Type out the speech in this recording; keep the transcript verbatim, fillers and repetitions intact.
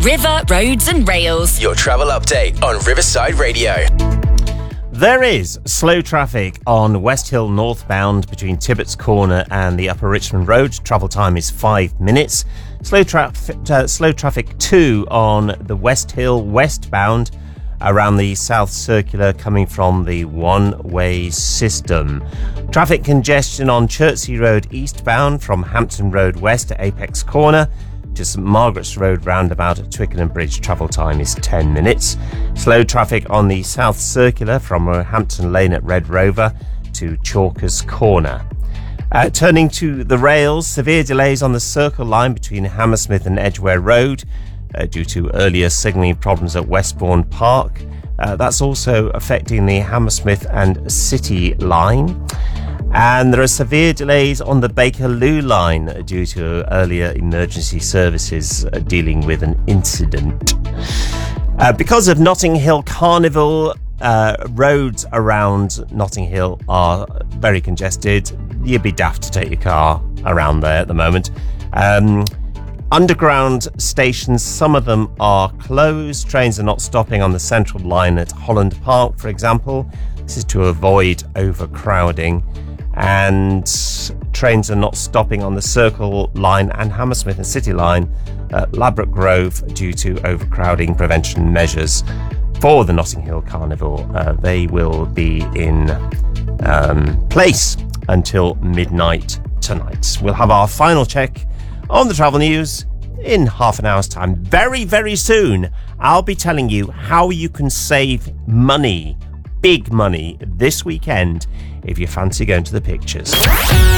River, Roads and Rails. Your travel update on Riverside Radio. There is slow traffic on West Hill northbound between Tibbetts Corner and the Upper Richmond Road. Travel time is five minutes. Slow, traf- uh, slow traffic too on the West Hill westbound around the South Circular coming from the one-way system. Traffic congestion on Chertsey Road eastbound from Hampton Road West to Apex Corner to St Margaret's Road roundabout at Twickenham Bridge. Travel time is ten minutes. Slow traffic on the South Circular from Roehampton Lane at Red Rover to Chalkers Corner. Uh, turning to the rails, severe delays on the Circle line between Hammersmith and Edgware Road uh, due to earlier signalling problems at Westbourne Park. Uh, that's also affecting the Hammersmith and City line. And there are severe delays on the Bakerloo line due to earlier emergency services uh, dealing with an incident. Uh, because of Notting Hill Carnival, uh, roads around Notting Hill are very congested. You'd be daft to take your car around there at the moment. Um, underground stations, some of them are closed. Trains are not stopping on the Central line at Holland Park, for example. This is to avoid overcrowding. And trains are not stopping on the Circle line and Hammersmith and City line at Ladbroke Grove due to overcrowding prevention measures for the Notting Hill Carnival. Uh, they will be in um, place until midnight tonight. We'll have our final check on the travel news in half an hour's time. Very, very soon, I'll be telling you how you can save money, big money, this weekend if you fancy going to the pictures.